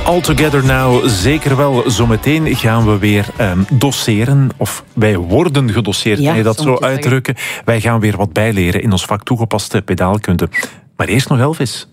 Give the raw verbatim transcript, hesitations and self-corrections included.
All Together Now, zeker wel. Zometeen gaan we weer um, doseren. Of wij worden gedosseerd, ja, kan je dat zo zeggen. uitdrukken. Wij gaan weer wat bijleren in ons vak toegepaste pedaalkunde. Maar eerst nog Elvis.